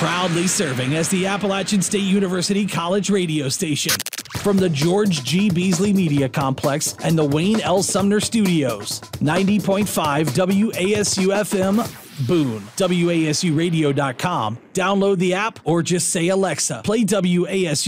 Proudly serving as the Appalachian State University College radio station. From the George G. Beasley Media Complex and the Wayne L. Sumner Studios. 90.5 WASU-FM, Boone. WASUradio.com. Download the app or just say, Alexa, play WASU.